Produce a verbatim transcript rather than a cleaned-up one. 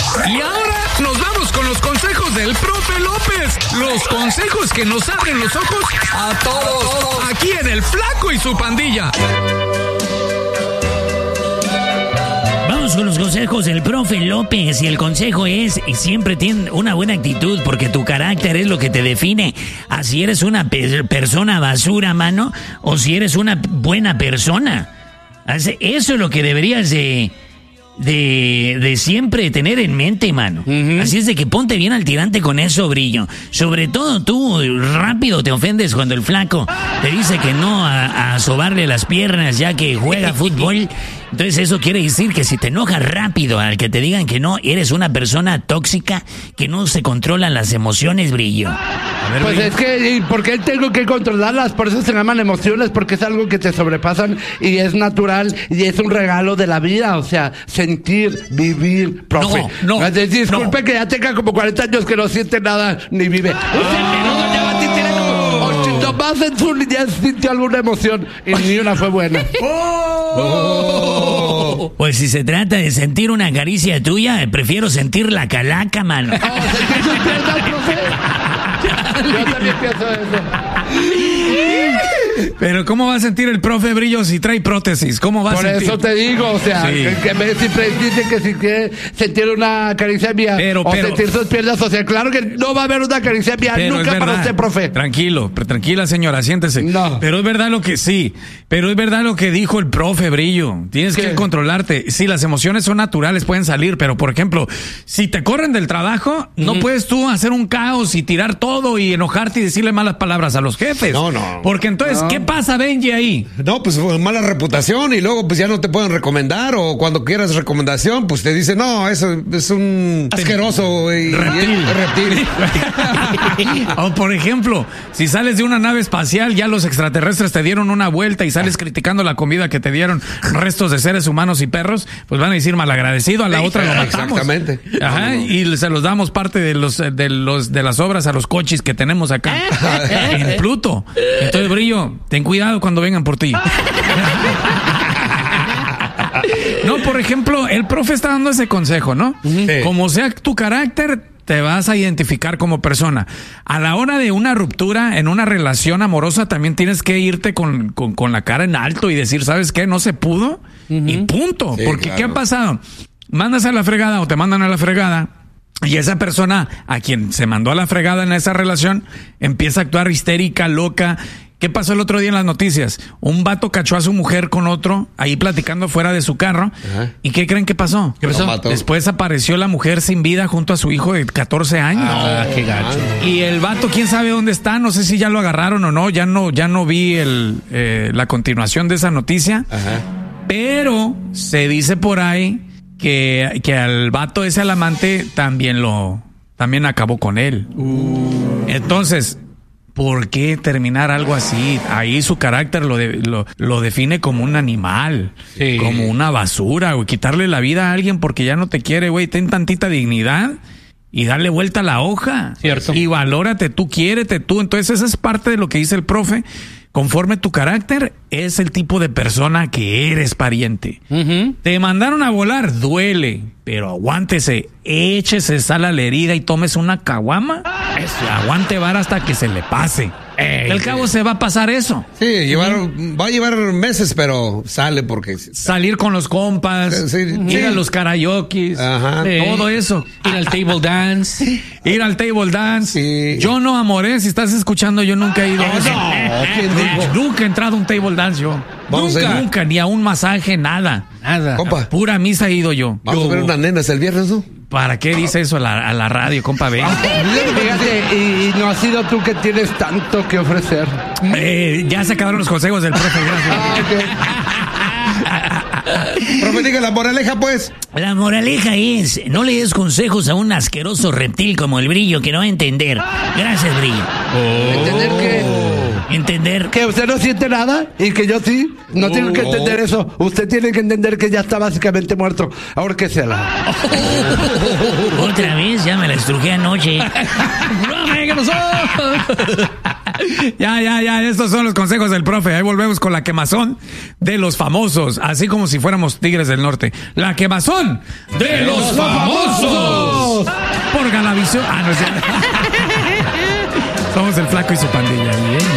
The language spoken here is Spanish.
Y ahora nos vamos con los consejos del profe López. Los consejos que nos abren los ojos a todos. Aquí en El Flaco y su Pandilla. Vamos con los consejos del profe López. Y el consejo es, siempre ten una buena actitud, porque tu carácter es lo que te define. Así eres una pe- persona basura, mano, o si eres una buena persona. Eso es lo que deberías de... De, de siempre tener en mente, mano. Uh-huh. Así es de que ponte bien al tirante con eso, Brillo. Sobre todo tú, rápido te ofendes cuando el flaco te dice que no a, a sobarle las piernas ya que juega fútbol. Entonces eso quiere decir que si te enojas rápido al que te digan que no, eres una persona tóxica que no se controlan las emociones, Brillo. A ver, pues Brillo. Es que, ¿por qué tengo que controlarlas? Por eso se llaman emociones, porque es algo que te sobrepasan y es natural y es un regalo de la vida. O sea, sentir, vivir, profe. No, no. Disculpe no. Que ya tenga como cuarenta años que no siente nada ni vive. Más en su niñez sintió alguna emoción y ni una fue buena. Oh. Pues si se trata de sentir una caricia tuya, prefiero sentir la calaca, mano. Oh, sentir sus piernas, profe. Yo también pienso eso. Pero ¿cómo va a sentir el profe Brillo si trae prótesis? ¿Cómo va Por a sentir? Por eso te digo, o sea, sí. que, que me siempre dice que si quiere sentir una caricia mía pero, o pero, sentir sus piernas, o sea, claro que no va a haber una caricia mía nunca para usted, profe. Tranquilo, tranquila señora, siéntese. No. Pero es verdad lo que sí, pero es verdad lo que dijo el profe Brillo. Tienes ¿Qué? que controlarte. Sí, las emociones son naturales, pueden salir, pero por ejemplo, si te corren del trabajo, uh-huh. no puedes tú hacer un caos y tirar todo y enojarte y decirle malas palabras a los jefes. No, no. Porque entonces, no. ¿qué pasa, Benji, ahí? No, pues mala reputación y luego pues ya no te pueden recomendar o cuando quieras recomendación, pues te dicen, no, eso es un asqueroso y, reptil. Y, reptil. O por ejemplo, si sales de una nave espacial, ya los extraterrestres te dieron una vuelta y sales criticando la comida que te dieron restos de seres humanos y perros, pues van a decir malagradecido, a la otra lo matamos. Exactamente. Ajá, no, no. Y se los damos parte de los de los de las obras a los coches que tenemos acá en Pluto. Entonces, Brillo, ten cuidado cuando vengan por ti. No, por ejemplo, el profe está dando ese consejo, ¿no? Sí. Como sea tu carácter, te vas a identificar como persona. A la hora de una ruptura en una relación amorosa, también tienes que irte con, con, con la cara en alto y decir, ¿sabes qué? No se pudo uh-huh. y punto. Sí, porque claro. ¿qué ha pasado? Mandas a la fregada o te mandan a la fregada y esa persona a quien se mandó a la fregada en esa relación empieza a actuar histérica, loca. ¿Qué pasó el otro día en las noticias? Un vato cachó a su mujer con otro ahí platicando fuera de su carro. Ajá. ¿Y qué creen que pasó? ¿Qué pasó? Después apareció la mujer sin vida junto a su hijo de catorce años. Ah, qué gacho. Y el vato, quién sabe dónde está, no sé si ya lo agarraron o no, ya no, ya no vi el, eh, la continuación de esa noticia. Ajá. Pero se dice por ahí que, que al vato ese, al amante, también lo, también acabó con él. Uh. Entonces, ¿por qué terminar algo así? Ahí su carácter lo, de, lo, lo define como un animal, sí. como una basura, güey. Quitarle la vida a alguien porque ya no te quiere, güey. Ten tantita dignidad y darle vuelta a la hoja. Cierto. Y valórate tú, quiérete tú. Entonces esa es parte de lo que dice el profe. Conforme tu carácter es el tipo de persona que eres, pariente. Uh-huh. Te mandaron a volar, duele, pero aguántese, échese sal a la herida y tomes una caguama. Eso. Aguante vara hasta que se le pase. Ey, Al cabo se va a pasar eso. Sí, llevar, uh-huh. va a llevar meses, pero sale porque... Salir con los compas, sí, sí, ir sí. a los karaokes, Ajá. Sí. todo eso. Ir al table dance. Ir al table dance. Sí. Yo no, amoré, si estás escuchando, yo nunca he ido a eso. No, nunca he entrado a un table dance yo. Vamos nunca, a nunca, ni a un masaje, nada. Nada. Compa. Pura misa he ido yo. Vamos yo, a ver unas nenas el viernes, ¿no? ¿Para qué dice eso a la, a la radio, compa? Ven. Fíjate, y, y no has sido tú que tienes tanto que ofrecer. Eh, ya se acabaron los consejos del profe, gracias. Ah, okay. Profe, diga la moraleja, pues. La moraleja es, no le des consejos a un asqueroso reptil como el Brillo, que no va a entender. Gracias, Brillo. Oh. ¿Entender qué? Entender que usted no siente nada y que yo sí. No oh. tiene que entender eso. Usted tiene que entender que ya está básicamente muerto. Ahórquesela. Oh. Otra vez, ya me la estrujé anoche. Ya, ya, ya, estos son los consejos del profe. Ahí volvemos con la quemazón de los famosos, así como si fuéramos tigres del norte. La quemazón de los famosos. la visión. Ah, no es cierto. Somos el Flaco y su pandilla. Bien.